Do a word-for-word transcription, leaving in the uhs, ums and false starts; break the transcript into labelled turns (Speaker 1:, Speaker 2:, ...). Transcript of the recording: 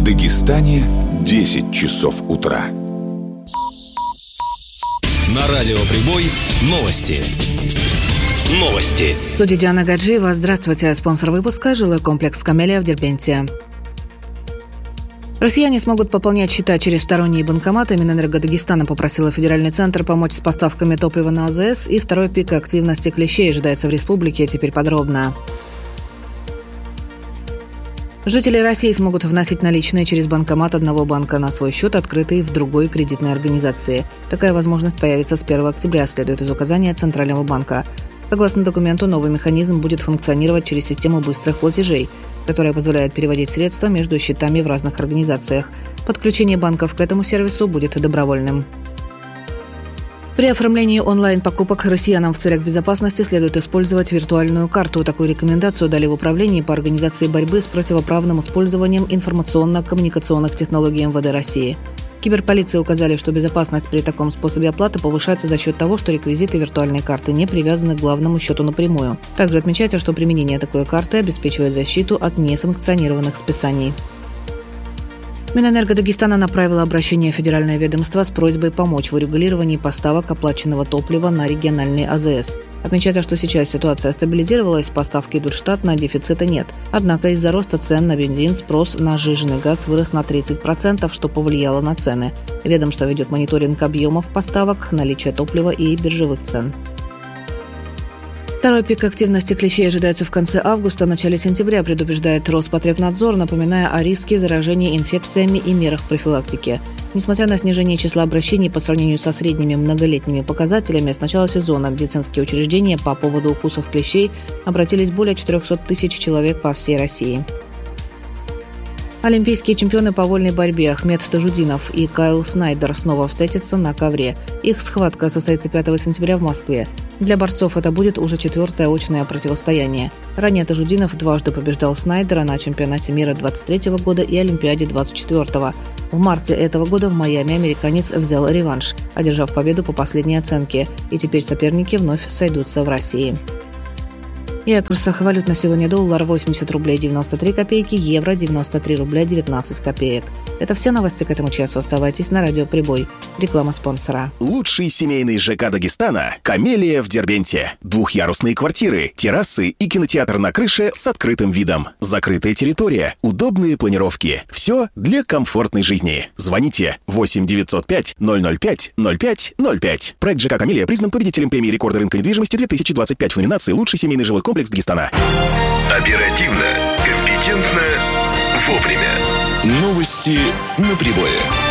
Speaker 1: Дагестане десять часов утра.
Speaker 2: На радио «Прибой» новости. Новости.
Speaker 3: В студии Диана Гаджиева. Здравствуйте. Спонсор выпуска – жилой комплекс «Камелия» в Дербенте. Россияне смогут пополнять счета через сторонние банкоматы. Минэнерго Дагестана попросила федеральный центр помочь с поставками топлива на АЗС. И второй пик активности клещей ожидается в республике. Теперь подробно. Жители России смогут вносить наличные через банкомат одного банка на свой счет, открытый в другой кредитной организации. Такая возможность появится с первого октября, следует из указания Центрального банка. Согласно документу, новый механизм будет функционировать через систему быстрых платежей, которая позволяет переводить средства между счетами в разных организациях. Подключение банков к этому сервису будет добровольным. При оформлении онлайн-покупок россиянам в целях безопасности следует использовать виртуальную карту. Такую рекомендацию дали в Управлении по организации борьбы с противоправным использованием информационно-коммуникационных технологий эм вэ дэ России. Киберполиции указали, что безопасность при таком способе оплаты повышается за счет того, что реквизиты виртуальной карты не привязаны к главному счету напрямую. Также отмечается, что применение такой карты обеспечивает защиту от несанкционированных списаний. Минэнерго Дагестана направила обращение в федеральное ведомство с просьбой помочь в урегулировании поставок оплаченного топлива на региональные а зэ эс. Отмечается, что сейчас ситуация стабилизировалась, поставки идут штатно, дефицита нет. Однако из-за роста цен на бензин спрос на сжиженный газ вырос на тридцать процентов, что повлияло на цены. Ведомство ведет мониторинг объемов поставок, наличия топлива и биржевых цен. Второй пик активности клещей ожидается в конце августа, начале сентября, предупреждает Роспотребнадзор, напоминая о риске заражения инфекциями и мерах профилактики. Несмотря на снижение числа обращений по сравнению со средними многолетними показателями, с начала сезона медицинские учреждения по поводу укусов клещей обратились более четырехсот тысяч человек по всей России. Олимпийские чемпионы по вольной борьбе Ахмед Тажудинов и Кайл Снайдер снова встретятся на ковре. Их схватка состоится пятого сентября в Москве. Для борцов это будет уже четвертое очное противостояние. Ранее Тажудинов дважды побеждал Снайдера на чемпионате мира двадцать третьего года и Олимпиаде двадцать четвёртого. В марте этого года в Майами американец взял реванш, одержав победу по последней оценке, и теперь соперники вновь сойдутся в России. И о курсах валют на сегодня: доллар восемьдесят рублей девяносто три копейки, евро девяносто три рубля девятнадцать копеек. Это все новости к этому часу. Оставайтесь на радио «Прибой». Реклама спонсора.
Speaker 4: Лучший семейный ЖК Дагестана – «Камелия» в Дербенте. Двухъярусные квартиры, террасы и кинотеатр на крыше с открытым видом. Закрытая территория, удобные планировки. Все для комфортной жизни. Звоните восемь девятьсот пять ноль ноль пять ноль пять ноль пять. Проект ЖК «Камелия» признан победителем премии рекорда рынка недвижимости две тысячи двадцать пять в номинации «Лучший семейный жилой комплекс Дагестана».
Speaker 2: Оперативно, компетентно, вовремя.
Speaker 1: Новости на Прибое.